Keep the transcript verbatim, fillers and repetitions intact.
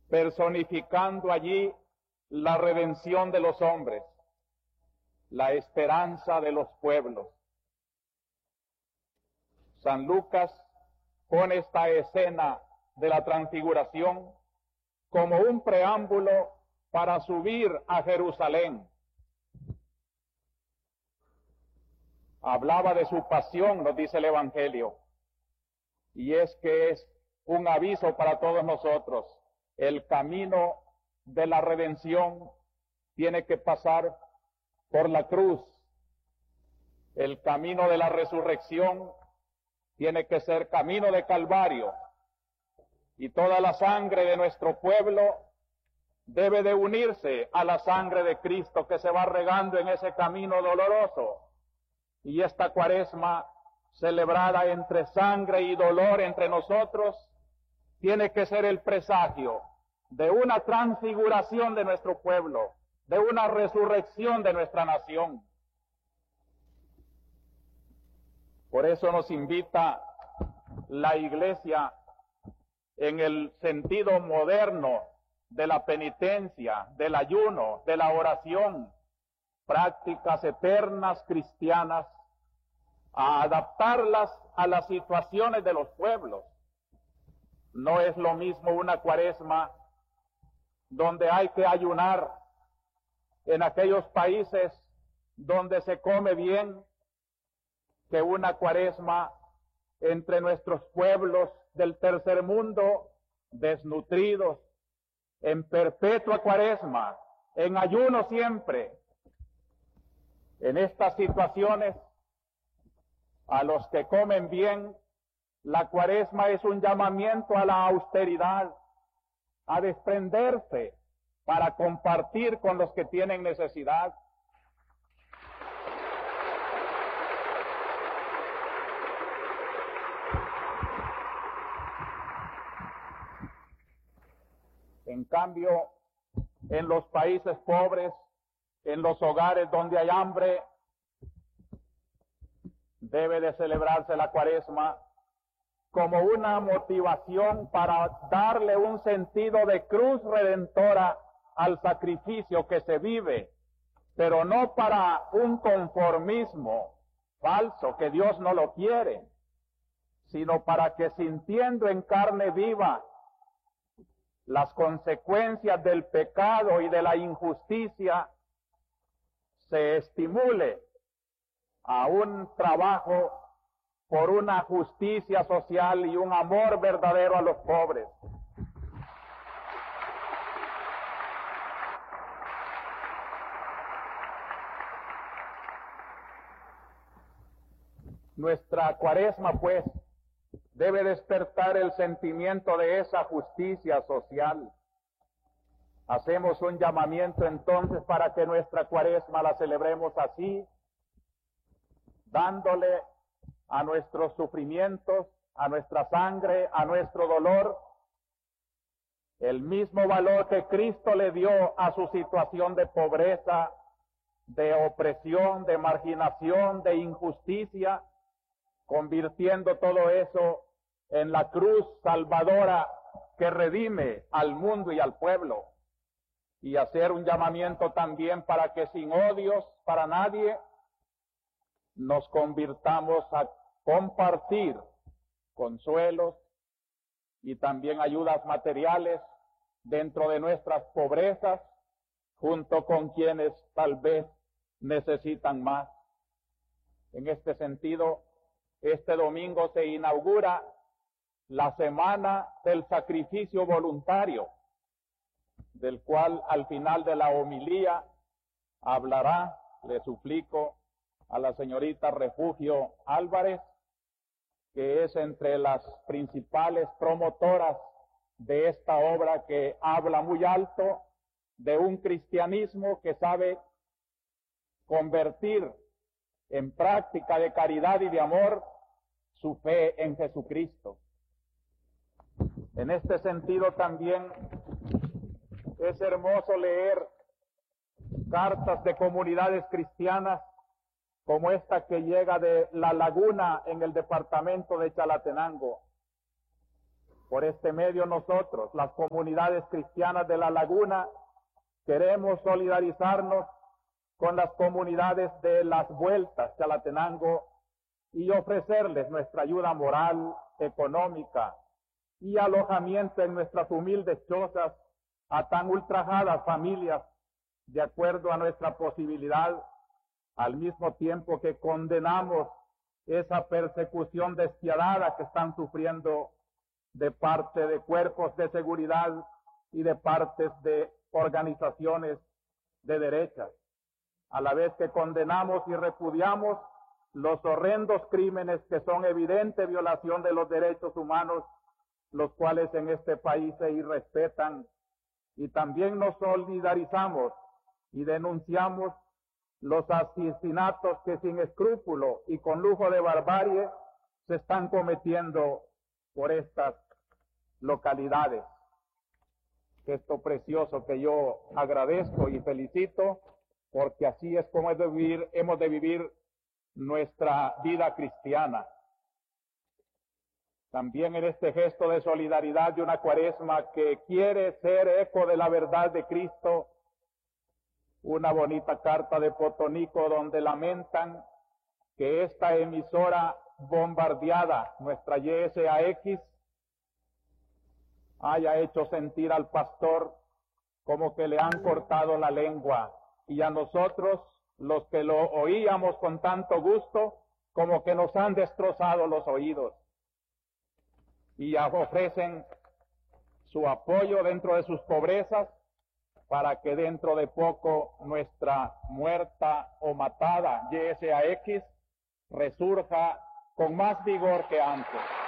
personificando allí la redención de los hombres, la esperanza de los pueblos. San Lucas pone esta escena de la transfiguración como un preámbulo para subir a Jerusalén. Hablaba de su pasión, nos dice el Evangelio, y es que es un aviso para todos nosotros. El camino de la redención tiene que pasar por la cruz. El camino de la resurrección tiene que ser camino de Calvario. Y toda la sangre de nuestro pueblo debe de unirse a la sangre de Cristo que se va regando en ese camino doloroso. Y esta Cuaresma, celebrada entre sangre y dolor entre nosotros, tiene que ser el presagio de una transfiguración de nuestro pueblo, de una resurrección de nuestra nación. Por eso nos invita la Iglesia en el sentido moderno de la penitencia, del ayuno, de la oración, prácticas eternas cristianas, a adaptarlas a las situaciones de los pueblos. No es lo mismo una Cuaresma donde hay que ayunar en aquellos países donde se come bien, que una Cuaresma entre nuestros pueblos del tercer mundo, desnutridos, en perpetua Cuaresma, en ayuno siempre. En estas situaciones, a los que comen bien, la Cuaresma es un llamamiento a la austeridad, a desprenderse para compartir con los que tienen necesidad. En cambio, en los países pobres, en los hogares donde hay hambre, debe de celebrarse la Cuaresma como una motivación para darle un sentido de cruz redentora al sacrificio que se vive, pero no para un conformismo falso que Dios no lo quiere, sino para que sintiendo en carne viva las consecuencias del pecado y de la injusticia, se estimule a un trabajo por una justicia social y un amor verdadero a los pobres. Nuestra Cuaresma, pues, debe despertar el sentimiento de esa justicia social. Hacemos un llamamiento entonces para que nuestra Cuaresma la celebremos así, dándole a nuestros sufrimientos, a nuestra sangre, a nuestro dolor, el mismo valor que Cristo le dio a su situación de pobreza, de opresión, de marginación, de injusticia, convirtiendo todo eso en la cruz salvadora que redime al mundo y al pueblo, y hacer un llamamiento también para que sin odios para nadie nos convirtamos a compartir consuelos y también ayudas materiales dentro de nuestras pobrezas, junto con quienes tal vez necesitan más. En este sentido, este domingo se inaugura la Semana del Sacrificio Voluntario, del cual al final de la homilía hablará, le suplico, a la señorita Refugio Álvarez, que es entre las principales promotoras de esta obra que habla muy alto de un cristianismo que sabe convertir en práctica de caridad y de amor su fe en Jesucristo. En este sentido también es hermoso leer cartas de comunidades cristianas como esta que llega de La Laguna en el departamento de Chalatenango, Por este medio nosotros, las comunidades cristianas de La Laguna, queremos solidarizarnos con las comunidades de Las Vueltas, Chalatenango, y ofrecerles nuestra ayuda moral, económica y alojamiento en nuestras humildes chozas a tan ultrajadas familias, de acuerdo a nuestra posibilidad, al mismo tiempo que condenamos esa persecución despiadada que están sufriendo de parte de cuerpos de seguridad y de partes de organizaciones de derechas, a la vez que condenamos y repudiamos los horrendos crímenes que son evidente violación de los derechos humanos, los cuales en este país se irrespetan, y también nos solidarizamos y denunciamos los asesinatos que sin escrúpulo y con lujo de barbarie se están cometiendo por estas localidades. Esto precioso que yo agradezco y felicito, porque así es como es de vivir, hemos de vivir nuestra vida cristiana. También en este gesto de solidaridad de una cuaresma que quiere ser eco de la verdad de Cristo, una bonita carta de Potonico donde lamentan que esta emisora bombardeada, nuestra Y S A X, haya hecho sentir al pastor como que le han cortado la lengua, y a nosotros, los que lo oíamos con tanto gusto, como que nos han destrozado los oídos. Y ofrecen su apoyo dentro de sus pobrezas para que dentro de poco nuestra muerta o matada Y S A X resurja con más vigor que antes.